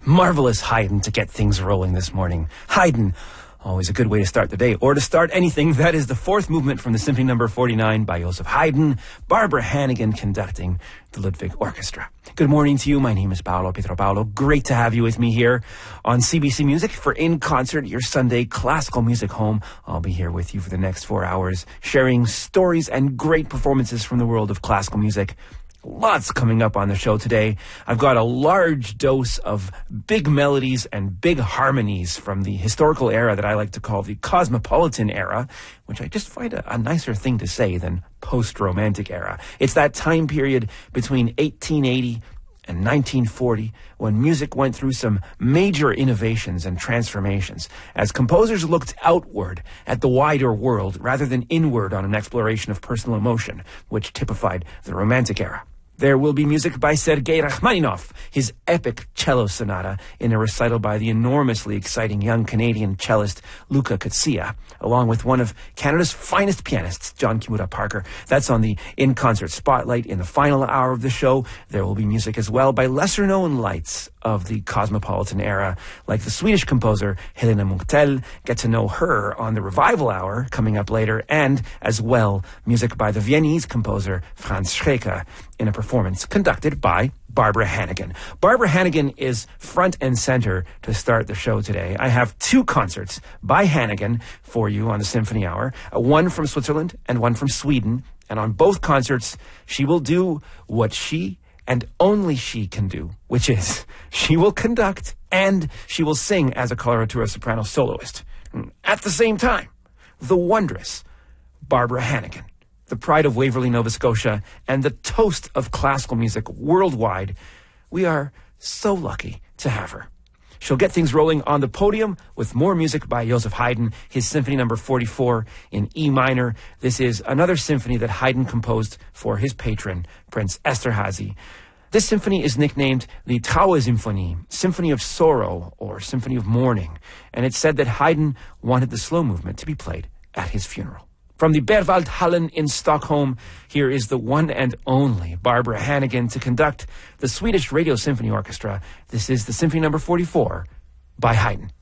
Marvelous Haydn to get things rolling this morning. Haydn, always a good way to start the day, or to start anything. That is the fourth movement from the Symphony No. 49 by Joseph Haydn, Barbara Hannigan conducting the Ludwig Orchestra. Good morning to you. My name is Paolo Pietropaulo. Great to have you with me here on CBC Music for In Concert, your Sunday classical music home. I'll be here with you for the next 4 hours, sharing stories and great performances from the world of classical music. Lots coming up on the show today. I've got a large dose of big melodies and big harmonies from the historical era that I like to call the Cosmopolitan era, which I just find a nicer thing to say than post-romantic era. It's that time period between 1880 and 1940 when music went through some major innovations and transformations as composers looked outward at the wider world rather than inward on an exploration of personal emotion, which typified the Romantic era. There will be music by Sergei Rachmaninoff, his epic cello sonata in a recital by the enormously exciting young Canadian cellist Luca Kutsia, along with one of Canada's finest pianists, John Kimura Parker. That's on the In-Concert Spotlight in the final hour of the show. There will be music as well by lesser-known lights of the Cosmopolitan era, like the Swedish composer Helena Munkhtel. Get to know her on the Revival Hour coming up later, and as well music by the Viennese composer Franz Schreker in a performance conducted by Barbara Hannigan. Barbara Hannigan is front and center to start the show today. I have two concerts by Hannigan for you on the Symphony Hour, one from Switzerland and one from Sweden. And on both concerts, she will do what she and only she can do, which is she will conduct and she will sing as a coloratura soprano soloist. At the same time, the wondrous Barbara Hannigan, the pride of Waverly, Nova Scotia, and the toast of classical music worldwide. We are so lucky to have her. She'll get things rolling on the podium with more music by Joseph Haydn, his Symphony No. 44 in E minor. This is another symphony that Haydn composed for his patron, Prince Esterhazy. This symphony is nicknamed the Trauersymphonie, Symphony of Sorrow, or Symphony of Mourning, and it's said that Haydn wanted the slow movement to be played at his funeral. From the Berwaldhallen in Stockholm, here is the one and only Barbara Hannigan to conduct the Swedish Radio Symphony Orchestra. This is the Symphony No. 44 by Haydn.